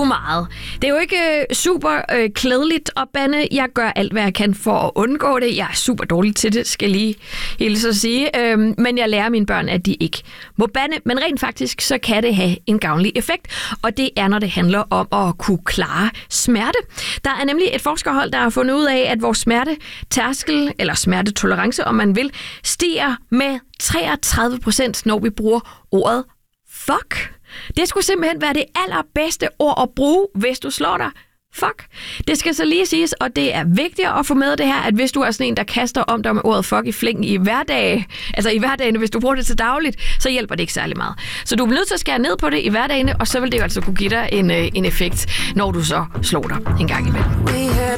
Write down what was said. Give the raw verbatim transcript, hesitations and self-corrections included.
meget. Det er jo ikke øh, super øh, klædeligt at bande. Jeg gør alt, hvad jeg kan for at undgå det. Jeg er super dårlig til det, skal jeg lige hilse at sige. Øhm, men jeg lærer mine børn, at de ikke må bande. Men rent faktisk, så kan det have en gavnlig effekt. Og det er, når det handler om at kunne klare smerte. Der er nemlig et forskerhold, der har fundet ud af, at vores smertetærskel, eller smertetolerance, om man vil, stiger med treogtredive procent, når vi bruger ordet fuck. Det skulle simpelthen være det allerbedste ord at bruge, hvis du slår dig. Fuck. Det skal så lige siges, og det er vigtigt at få med det her, at hvis du er sådan en, der kaster om dig med ordet fuck i flæng i hverdagen, altså i hverdagen, hvis du bruger det til dagligt, så hjælper det ikke særlig meget. Så du er nødt til at skære ned på det i hverdagen, og så vil det jo altså kunne give dig en, en effekt, når du så slår dig en gang imellem.